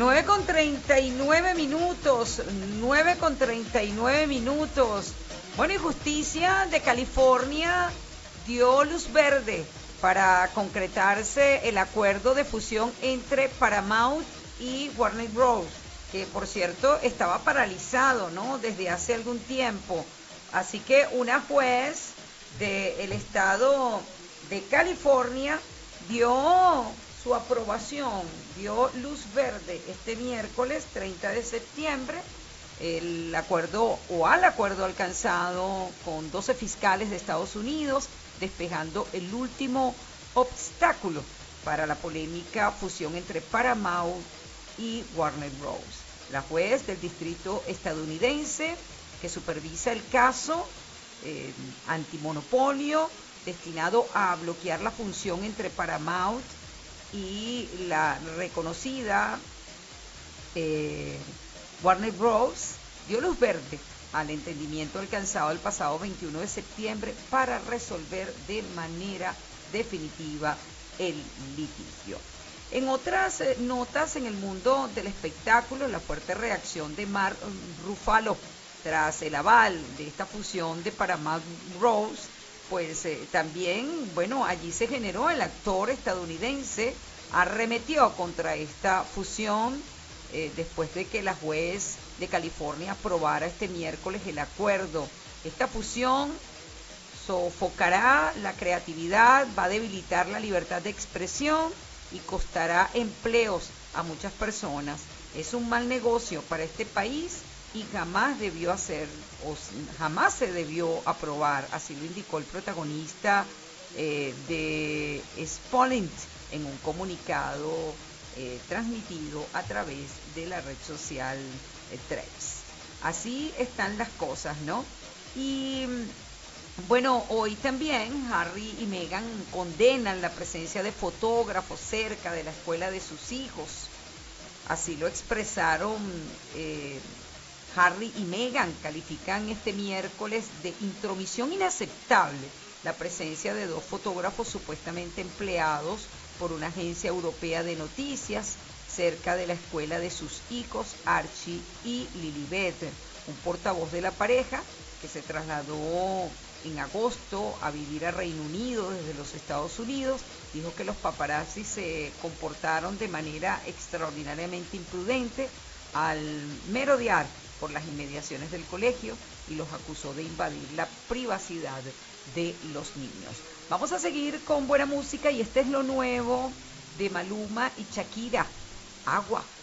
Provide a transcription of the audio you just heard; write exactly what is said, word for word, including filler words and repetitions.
nueve con treinta y nueve minutos, nueve con treinta y nueve minutos. Bueno, y Justicia de California dio luz verde para concretarse el acuerdo de fusión entre Paramount y Warner Bros., que por cierto estaba paralizado, ¿no?, desde hace algún tiempo. Así que una juez del estado de California dio su aprobación, dio luz verde este miércoles treinta de septiembre, el acuerdo o al acuerdo alcanzado con doce fiscales de Estados Unidos, despejando el último obstáculo para la polémica fusión entre Paramount y Warner Bros. La juez del distrito estadounidense que supervisa el caso eh, antimonopolio destinado a bloquear la fusión entre Paramount y la reconocida eh, Warner Bros., dio luz verde al entendimiento alcanzado el pasado veintiuno de septiembre para resolver de manera definitiva el litigio. En otras eh, notas en el mundo del espectáculo, la fuerte reacción de Mark Ruffalo tras el aval de esta fusión de Paramount Bros., pues eh, también, bueno, allí se generó, el actor estadounidense arremetió contra esta fusión eh, después de que la juez de California aprobara este miércoles el acuerdo. Esta fusión sofocará la creatividad, va a debilitar la libertad de expresión y costará empleos a muchas personas. Es un mal negocio para este país y jamás debió hacer, o jamás se debió aprobar, así lo indicó el protagonista eh, de Spotlight en un comunicado eh, transmitido a través de la red social eh, Threads. Así están las cosas, ¿no? Y bueno, hoy también Harry y Meghan condenan la presencia de fotógrafos cerca de la escuela de sus hijos. Así lo expresaron eh, Harry y Meghan. Califican este miércoles de intromisión inaceptable la presencia de dos fotógrafos supuestamente empleados por una agencia europea de noticias cerca de la escuela de sus hijos Archie y Lilibet. Un portavoz de la pareja que se trasladó en agosto a vivir a Reino Unido desde los Estados Unidos, dijo que los paparazzi se comportaron de manera extraordinariamente imprudente al merodear por las inmediaciones del colegio y los acusó de invadir la privacidad de los niños. Vamos a seguir con buena música y este es lo nuevo de Maluma y Shakira, Agua.